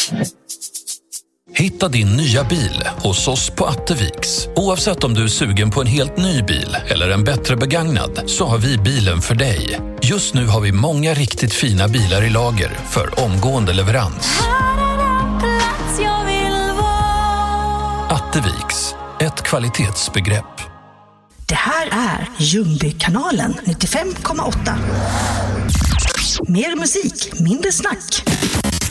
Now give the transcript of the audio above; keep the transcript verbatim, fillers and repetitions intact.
Hitta din nya bil hos oss på Atteviks. Oavsett om du är sugen på en helt ny bil eller en bättre begagnad, så har vi bilen för dig. Just nu har vi många riktigt fina bilar i lager för omgående leverans. Atteviks, ett kvalitetsbegrepp. Det här är Ljungbykanalen nittiofem komma åtta. Mer musik, mindre snack.